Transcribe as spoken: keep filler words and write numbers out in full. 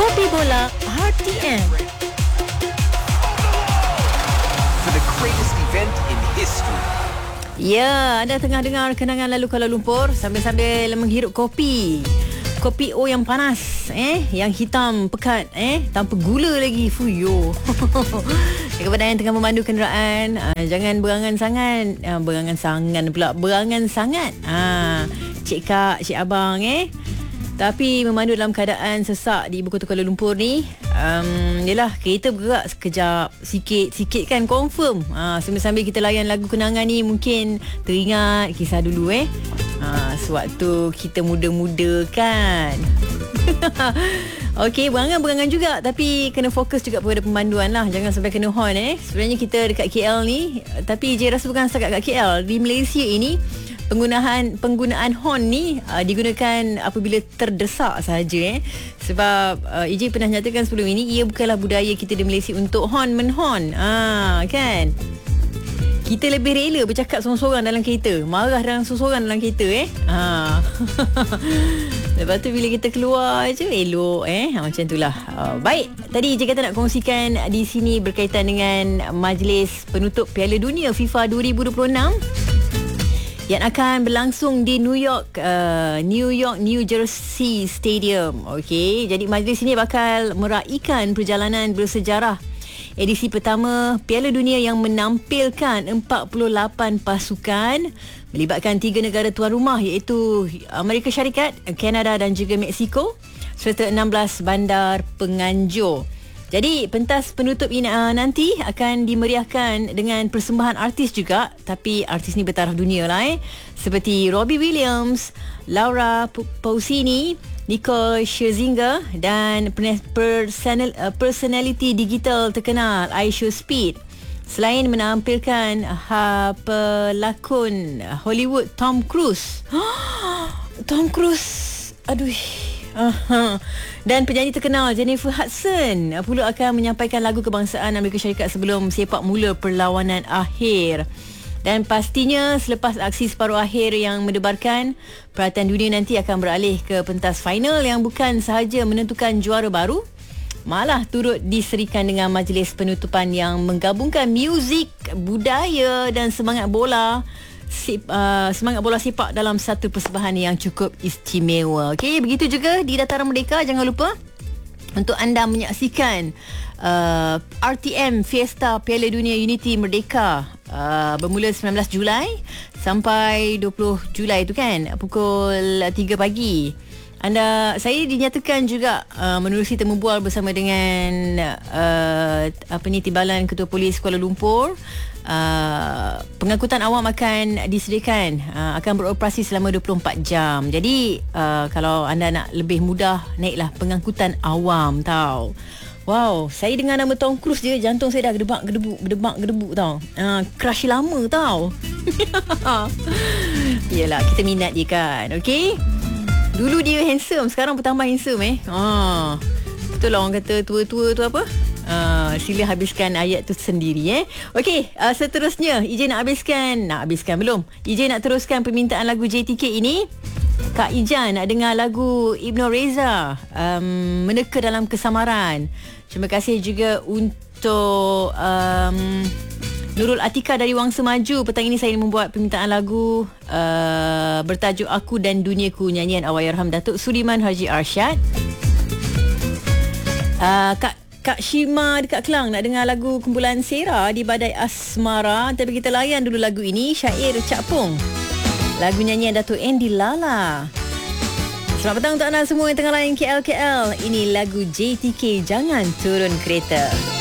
Kopi Bola R T M. For the greatest event in history. Ya, anda tengah dengar kenangan lalu Kuala Lumpur sambil-sambil menghirup kopi. Kopi O yang panas, eh, yang hitam pekat, eh, tanpa gula lagi. Fuyo. Kepada yang tengah memandu kenderaan, uh, jangan berangan sangat. Uh, berangan sangat pula. Berangan sangat. Ah, cik kak, cik abang, eh. Tapi memandu dalam keadaan sesak di ibu kota Kuala Lumpur ni, um, yelah, kereta bergerak sekejap, sikit-sikit kan confirm. Ha, sambil-sambil kita layan lagu kenangan ni, mungkin teringat kisah dulu eh. Ha, sewaktu kita muda-muda kan. Okey, berangan-berangan juga, tapi kena fokus juga pada pemanduan lah. Jangan sampai kena horn eh. Sebenarnya kita dekat K L ni, tapi J rasa bukan setakat kat K L. Di Malaysia ini, penggunaan penggunaan horn ni uh, digunakan apabila terdesak sahaja eh. Sebab uh, E J pernah nyatakan sebelum ini, ia bukanlah budaya kita di Malaysia untuk horn menhorn. Ah, kan? Kita lebih rela bercakap sorang-sorang dalam kereta, marah dalam sorang-sorang dalam kereta eh. Ha. Lepas tu bila kita keluar je elok eh. Ha, macam itulah. Uh, baik, tadi je kata nak kongsikan di sini berkaitan dengan majlis penutup Piala Dunia FIFA dua ribu dua puluh enam yang akan berlangsung di New York, uh, New York, New Jersey Stadium. Okey, jadi majlis ini bakal meraikan perjalanan bersejarah edisi pertama Piala Dunia yang menampilkan empat puluh lapan pasukan melibatkan tiga negara tuan rumah iaitu Amerika Syarikat, Kanada dan juga Mexico serta enam belas bandar penganjur. Jadi pentas penutup ini uh, nanti akan dimeriahkan dengan persembahan artis juga, tapi artis ni bertaraf dunia lah eh. Seperti Robbie Williams, Laura Pausini, Nicole Scherzinger dan personal, uh, personality digital terkenal Aisha Speed. Selain menampilkan uh, pelakon Hollywood Tom Cruise. Tom Cruise. Aduh. Uh-huh. Dan penyanyi terkenal Jennifer Hudson pula akan menyampaikan lagu kebangsaan Amerika Syarikat sebelum sepak mula perlawanan akhir. Dan pastinya selepas aksi separuh akhir yang mendebarkan, perhatian dunia nanti akan beralih ke pentas final yang bukan sahaja menentukan juara baru, malah turut diserikan dengan majlis penutupan yang menggabungkan muzik, budaya dan semangat bola. Sip, uh, semangat bola sepak dalam satu persembahan yang cukup istimewa. Okey, begitu juga di Dataran Merdeka, jangan lupa untuk anda menyaksikan uh, R T M Fiesta Piala Dunia Unity Merdeka uh, bermula sembilan belas Julai sampai dua puluh Julai itu kan, pukul tiga pagi. Anda, saya dinyatakan juga uh, menerusi temu bual bersama dengan uh, apa ni Timbalan Ketua Polis Kuala Lumpur. Uh, pengangkutan awam akan disediakan, uh, akan beroperasi selama dua puluh empat jam. Jadi uh, kalau anda nak lebih mudah, naiklah pengangkutan awam tau. Wow, saya dengar nama Tom Cruise je, jantung saya dah gedebak gedebuk gedebak gedebuk tau. Uh, crush lama tau. Yelah, kita minat dia kan. Okey. Dulu dia handsome, sekarang bertambah handsome eh. Ah. Betul lah orang kata tua-tua tu apa? Uh, sila habiskan ayat tu sendiri eh. Okey, uh, seterusnya E J nak habiskan, nak habiskan belum? E J nak teruskan permintaan lagu J T K ini. Kak Ijan nak dengar lagu Ibnu Reza, um, Meneka Dalam Kesamaran. Terima kasih juga untuk um, Nurul Atika dari Wangsa Maju. Petang ini saya membuat permintaan lagu uh, bertajuk Aku dan Duniaku, nyanyian Allahyarham Datuk Sudiman Haji Arsyad. Uh, Kak Kak Shima dekat Kelang nak dengar lagu kumpulan Sera Di Badai Asmara. Tapi kita layan dulu lagu ini, syair Cak Pung, lagu nyanyian Datuk Andy Lala. Selamat petang untuk anda semua yang tengah layan K L K L. Ini lagu J T K, Jangan Turun Kereta.